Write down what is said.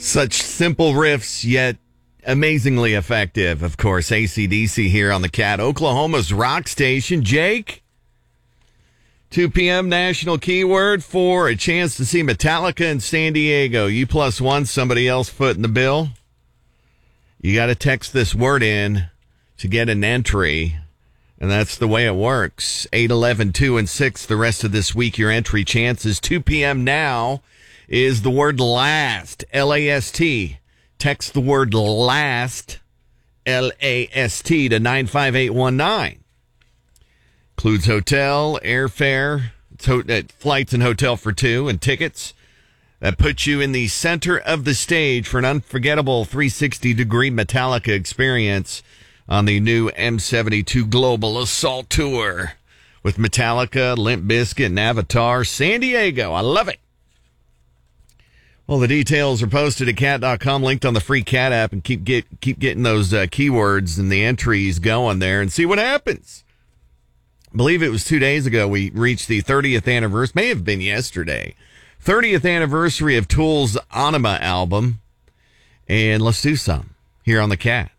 Such simple riffs, yet amazingly effective. Of course, AC/DC here on the Cat, Oklahoma's rock station. Jake, 2 p.m. national keyword for a chance to see Metallica in San Diego. You plus one, somebody else footing the bill. You got to text this word in to get an entry, and that's the way it works. 8, 11, 2, and 6 the rest of this week, your entry chances. 2 p.m. now is the word last, L-A-S-T. Text the word last, L-A-S-T, to 95819. Includes hotel, airfare, flights and hotel for two, and tickets. That puts you in the center of the stage for an unforgettable 360-degree Metallica experience on the new M72 Global Assault Tour with Metallica, Limp Bizkit, and Avatar, San Diego. I love it. Well, the details are posted at cat.com, linked on the free Cat app, and keep getting those keywords and the entries going there and see what happens. I believe it was 2 days ago we reached the 30th anniversary, may have been yesterday, 30th anniversary of Tool's Anima album. And let's do some here on the Cat.